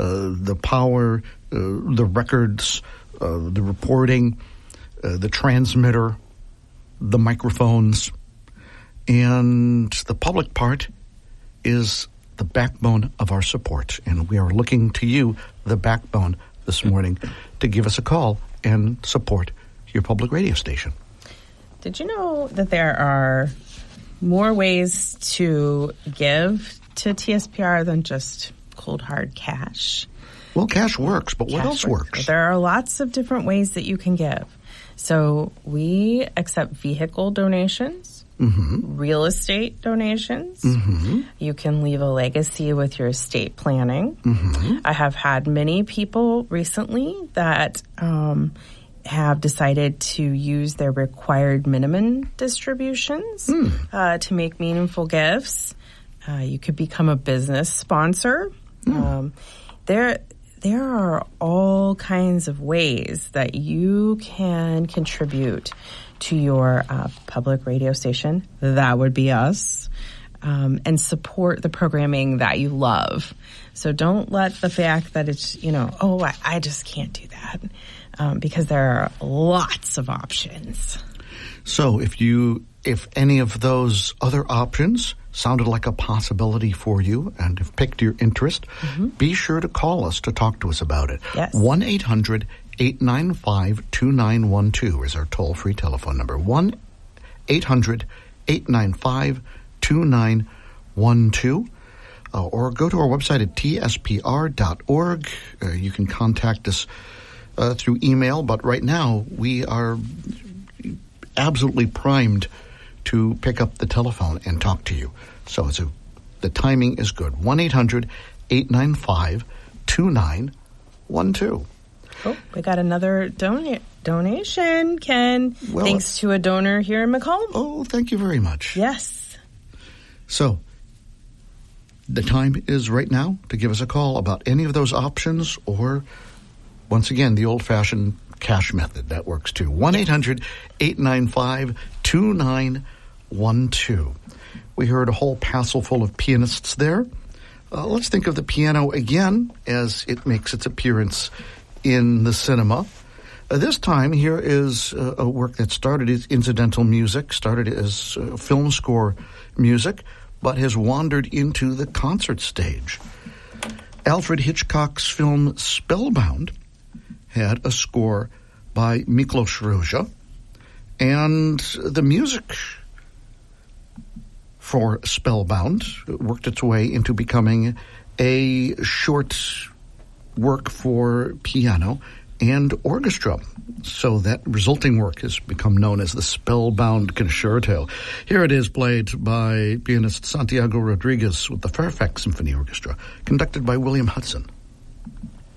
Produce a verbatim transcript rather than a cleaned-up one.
uh, the power, uh, the records, uh, the reporting, uh, the transmitter, the microphones, and the public part is the backbone of our support. And we are looking to you, the backbone, this morning to give us a call and support your public radio station. Did you know that there are more ways to give to T S P R than just cold hard cash? Well, cash works, but what cash else works? works? There are lots of different ways that you can give. So we accept vehicle donations, mm-hmm. real estate donations. Mm-hmm. You can leave a legacy with your estate planning. Mm-hmm. I have had many people recently that um, have decided to use their required minimum distributions mm. uh, to make meaningful gifts. Uh, you could become a business sponsor. Mm. Um, there There are all kinds of ways that you can contribute to your uh, public radio station. That would be us. Um, and support the programming that you love. So don't let the fact that it's, you know, oh, I, I just can't do that. Um, because there are lots of options. So if you, if any of those other options sounded like a possibility for you and have piqued your interest, mm-hmm. be sure to call us to talk to us about it. Yes. one eight hundred eight nine five two nine one two is our toll-free telephone number. one eight hundred eight nine five two nine one two. Uh, or go to our website at T S P R dot org. Uh, you can contact us uh, through email, but right now we are absolutely primed to pick up the telephone and talk to you. So it's a, the timing is good. one eight hundred eight nine five two nine one two. Oh, we got another dona- donation, Ken. Well, thanks to a donor here in Macomb. Oh, thank you very much. Yes. So the time is right now to give us a call about any of those options, or once again, the old-fashioned cash method. That works too. one eight hundred eight nine five two nine one two. We heard a whole passel full of pianists there. Uh, let's think of the piano again as it makes its appearance in the cinema. Uh, this time, here is uh, a work that started as incidental music, started as uh, film score music, but has wandered into the concert stage. Alfred Hitchcock's film Spellbound had a score by Miklos Rozsa, and the music for Spellbound worked its way into becoming a short work for piano and orchestra. So that resulting work has become known as the Spellbound Concerto. Here it is, played by pianist Santiago Rodriguez with the Fairfax Symphony Orchestra, conducted by William Hudson.